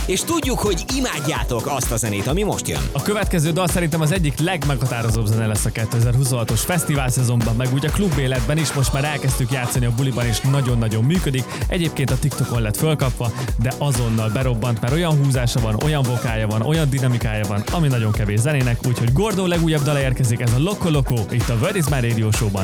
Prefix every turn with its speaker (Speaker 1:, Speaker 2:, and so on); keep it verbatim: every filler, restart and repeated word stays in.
Speaker 1: és tudjuk, hogy imádjátok azt a zenét, ami most jön.
Speaker 2: A következő dal szerintem az egyik legmeghatározóbb zene lesz a kétezer-huszonhatos fesztivál szezonban, meg úgy a klubéletben is most már elkezdtük játszani a buliban, és nagyon-nagyon működik. Egyébként a TikTokon lett fölkapva, de azonnal berobbant, mert olyan húzása van, olyan vokálja van, olyan dinamikája van, ami nagyon kevés zenének, úgyhogy Gordó legújabb dala érkezik, ez a Loco Loco itt a Word is My Radio Show-ban.